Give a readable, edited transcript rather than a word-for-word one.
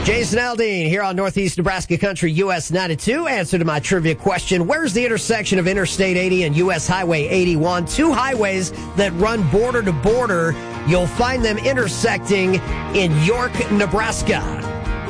Jason Aldean here on Northeast Nebraska Country, US 92. Answer to my trivia question. Where's the intersection of Interstate 80 and US Highway 81? Two highways that run border to border. You'll find them intersecting in York, Nebraska.